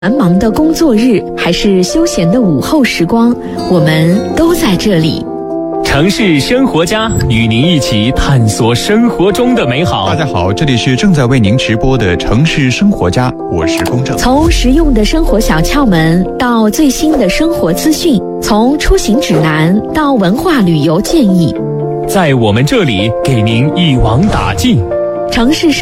繁忙的工作日，还是休闲的午后时光，我们都在这里。 城市生活家与您一起探索生活中的美好。 大家好，这里是正在为您直播的城市生活家，我是公正。 从实用的生活小窍门到最新的生活资讯，从出行指南到文化旅游建议， 在我们这里给您一网打尽。 城市